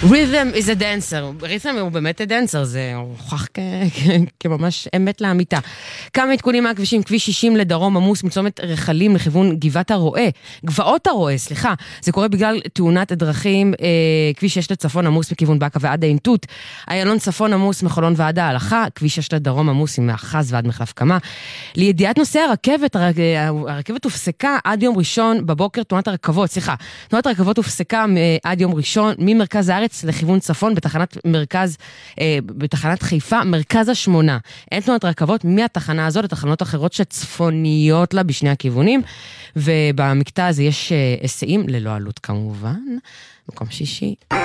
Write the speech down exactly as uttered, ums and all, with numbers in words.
Rhythm is a dancer. Rhythm הוא באמת a dancer, זה הוכח כממש אמת לאמיתה. כמה עדכונים מהכבישים, כביש שישים לדרום עמוס מצומת רחלים לכיוון גבעת הרועה, גבעות הרועה, סליחה. זה קורה בגלל תאונת הדרכים, כביש שש לצפון עמוס מכיוון בקה ועד העינתות, איילון צפון עמוס מחולון ועד ההלכה, כביש שש לדרום עמוס עם מאחז ועד מחלף קמה. לידיעת נושא הרכבת, הרכבת הופסקה עד יום ראשון בבוקר, תנועת הרכבות, סליחה, תנועת הרכבות הופסקה עד יום ראשון ממרכז הארץ לכיוון צפון בתחנת מרכז, בתחנת חיפה, מרכז השמונה. אין תנועת רכבות מהתחנה הזאת לתחנות אחרות שצפוניות לה בשני הכיוונים, ובמקטע הזה יש היסעים ללא עלות כמובן. מקום שישי.